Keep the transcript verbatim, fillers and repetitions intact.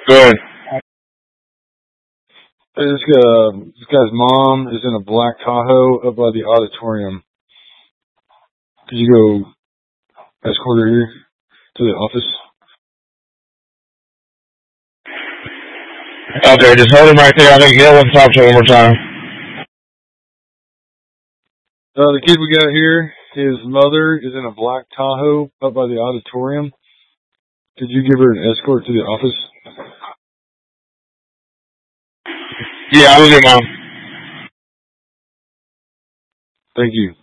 Go ahead. Hey, This, uh, this guy's mom is in a black Tahoe up by the auditorium. Could you go escort her here to the office? Okay, just hold him right there. I think Gil wants to talk to him one more time. Uh, the kid we got here, his mother is in a black Tahoe up by the auditorium. Could you give her an escort to the office? Yeah, I will do, Mom. Thank you.